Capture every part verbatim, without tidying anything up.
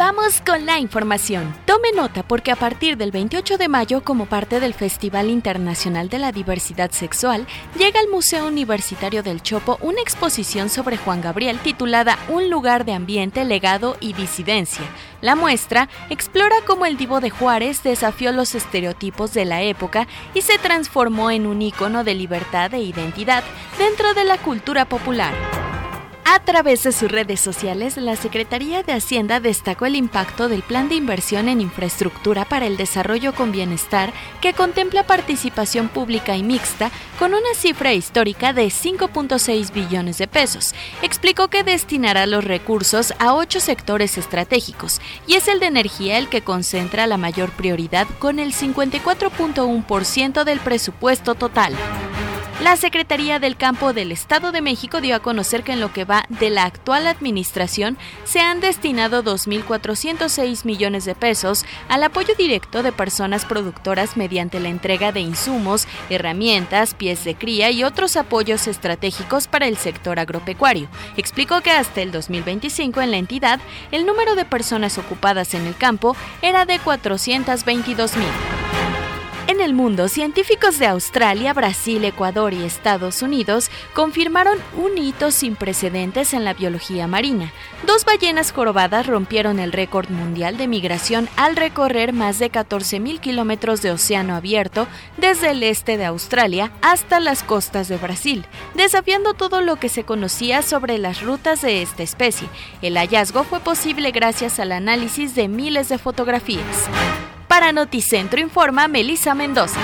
Vamos con la información. Tome nota porque a partir del veintiocho de mayo, como parte del Festival Internacional de la Diversidad Sexual, llega al Museo Universitario del Chopo una exposición sobre Juan Gabriel titulada Un lugar de ambiente, legado y disidencia. La muestra explora cómo el Divo de Juárez desafió los estereotipos de la época y se transformó en un ícono de libertad e identidad dentro de la cultura popular. A través de sus redes sociales, la Secretaría de Hacienda destacó el impacto del Plan de Inversión en Infraestructura para el Desarrollo con Bienestar, que contempla participación pública y mixta con una cifra histórica de cinco punto seis billones de pesos. Explicó que destinará los recursos a ocho sectores estratégicos, y es el de energía el que concentra la mayor prioridad con el cincuenta y cuatro punto uno por ciento del presupuesto total. La Secretaría del Campo del Estado de México dio a conocer que en lo que va de la actual administración se han destinado dos mil cuatrocientos seis millones de pesos al apoyo directo de personas productoras mediante la entrega de insumos, herramientas, pies de cría y otros apoyos estratégicos para el sector agropecuario. Explicó que hasta el dos mil veinticinco en la entidad el número de personas ocupadas en el campo era de cuatrocientos veintidós mil. En el mundo, científicos de Australia, Brasil, Ecuador y Estados Unidos confirmaron un hito sin precedentes en la biología marina. Dos ballenas jorobadas rompieron el récord mundial de migración al recorrer más de catorce mil kilómetros de océano abierto desde el este de Australia hasta las costas de Brasil, desafiando todo lo que se conocía sobre las rutas de esta especie. El hallazgo fue posible gracias al análisis de miles de fotografías. Para Noticentro informa Melissa Mendoza.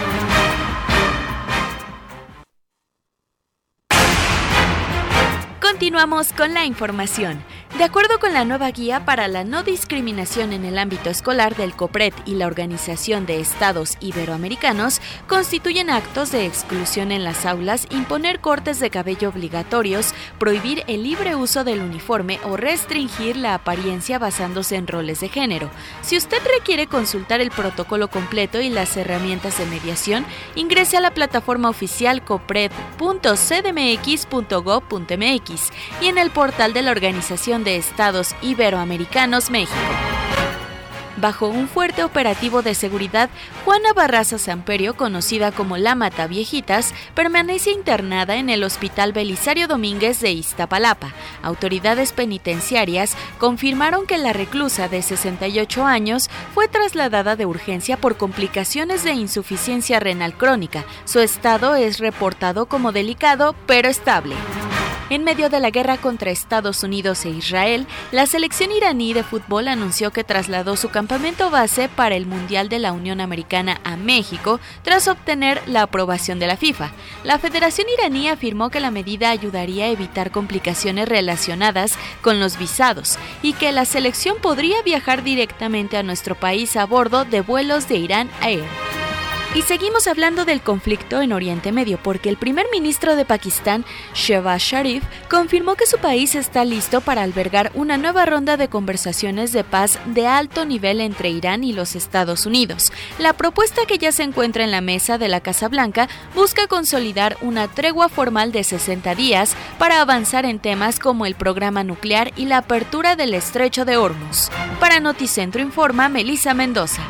Continuamos con la información. De acuerdo con la nueva guía para la no discriminación en el ámbito escolar del COPRED y la Organización de Estados Iberoamericanos, constituyen actos de exclusión en las aulas imponer cortes de cabello obligatorios, prohibir el libre uso del uniforme o restringir la apariencia basándose en roles de género. Si usted requiere consultar el protocolo completo y las herramientas de mediación, ingrese a la plataforma oficial copred punto c d m x punto gob punto m x y en el portal de la Organización de Estados Iberoamericanos México. Bajo un fuerte operativo de seguridad, Juana Barraza Samperio, conocida como la Mataviejitas, permanece internada en el Hospital Belisario Domínguez de Iztapalapa. Autoridades penitenciarias confirmaron que la reclusa de sesenta y ocho años fue trasladada de urgencia por complicaciones de insuficiencia renal crónica. Su estado es reportado como delicado, pero estable. En medio de la guerra contra Estados Unidos e Israel, la selección iraní de fútbol anunció que trasladó su campamento base para el Mundial de la Unión Americana a México tras obtener la aprobación de la FIFA. La Federación iraní afirmó que la medida ayudaría a evitar complicaciones relacionadas con los visados y que la selección podría viajar directamente a nuestro país a bordo de vuelos de Iran Air. Y seguimos hablando del conflicto en Oriente Medio porque el primer ministro de Pakistán, Shehbaz Sharif, confirmó que su país está listo para albergar una nueva ronda de conversaciones de paz de alto nivel entre Irán y los Estados Unidos. La propuesta, que ya se encuentra en la mesa de la Casa Blanca, busca consolidar una tregua formal de sesenta días para avanzar en temas como el programa nuclear y la apertura del estrecho de Hormuz. Para Noticentro informa Melissa Mendoza.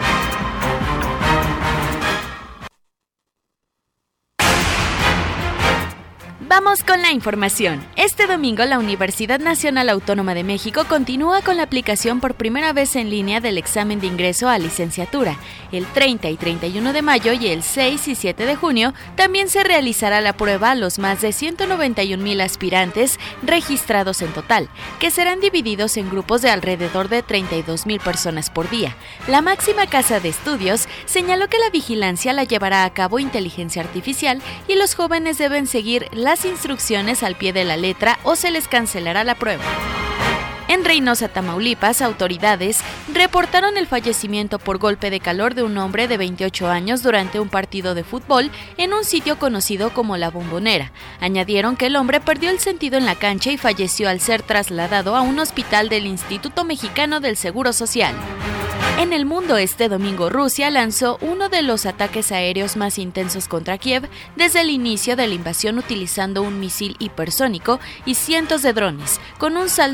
Vamos con la información. Este domingo, la Universidad Nacional Autónoma de México continúa con la aplicación por primera vez en línea del examen de ingreso a licenciatura. El treinta y treinta y uno de mayo y el seis y siete de junio también se realizará la prueba a los más de ciento noventa y un mil aspirantes registrados en total, que serán divididos en grupos de alrededor de treinta y dos mil personas por día. La máxima casa de estudios señaló que la vigilancia la llevará a cabo inteligencia artificial y los jóvenes deben seguir las instrucciones al pie de la letra o se les cancelará la prueba. En Reynosa, Tamaulipas, autoridades reportaron el fallecimiento por golpe de calor de un hombre de veintiocho años durante un partido de fútbol en un sitio conocido como La Bombonera. Añadieron que el hombre perdió el sentido en la cancha y falleció al ser trasladado a un hospital del Instituto Mexicano del Seguro Social. En el mundo, este domingo Rusia lanzó uno de los ataques aéreos más intensos contra Kiev desde el inicio de la invasión, utilizando un misil hipersónico y cientos de drones, con un saldo